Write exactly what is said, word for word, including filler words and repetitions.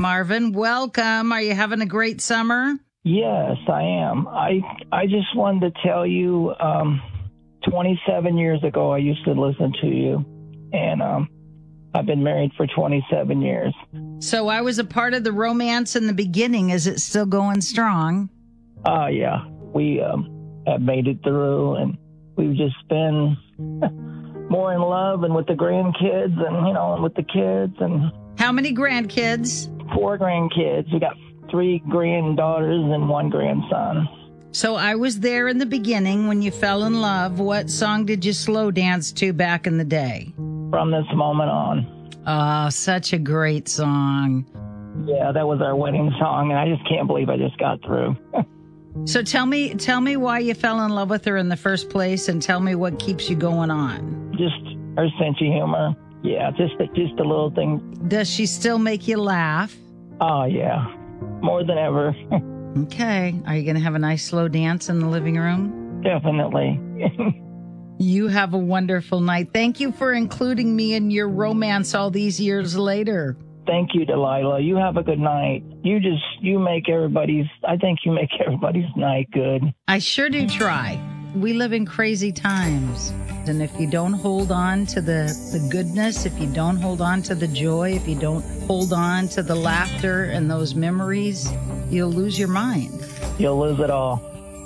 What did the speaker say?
Marvin, welcome. Are you having a great summer? Yes, I am. I I just wanted to tell you, um, twenty-seven years ago, I used to listen to you, and um, I've been married for twenty-seven years. So I was a part of the romance in the beginning. Is it still going strong? Uh, yeah, we um, have made it through, and we've just been more in love and with the grandkids and, you know, and with the kids. And how many grandkids? Four grandkids. We got three granddaughters and one grandson. So I was there in the beginning when you fell in love. What song did you slow dance to back in the day? From This Moment On. Oh, such a great song. Yeah, that was our wedding song, and I just can't believe I just got through. So tell me, tell me why you fell in love with her in the first place, and tell me what keeps you going on. Just her sense of humor. Yeah, just a, just a little thing. Does she still make you laugh? Oh, yeah. More than ever. Okay. Are you going to have a nice slow dance in the living room? Definitely. You have a wonderful night. Thank you for including me in your romance all these years later. Thank you, Delilah. You have a good night. You just, you make everybody's, I think you make everybody's night good. I sure do try. We live in crazy times. And if you don't hold on to the, the goodness, if you don't hold on to the joy, if you don't hold on to the laughter and those memories, you'll lose your mind. You'll lose it all.